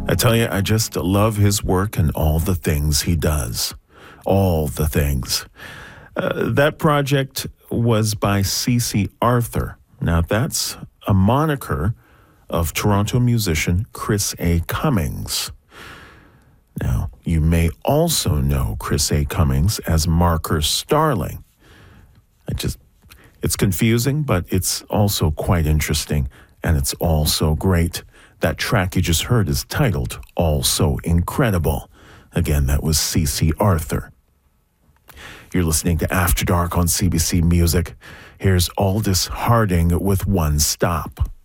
I tell you, I just love his work and all the things he does. All the things. That project was by CeCe Arthur. Now, that's a moniker of Toronto musician Chris A. Cummings. Now, you may also know Chris A. Cummings as Marker Starling. It's confusing, but it's also quite interesting, and it's also great. That track you just heard is titled All So Incredible. Again, that was CeCe Arthur. You're listening to After Dark on CBC Music. Here's Aldous Harding with One Stop.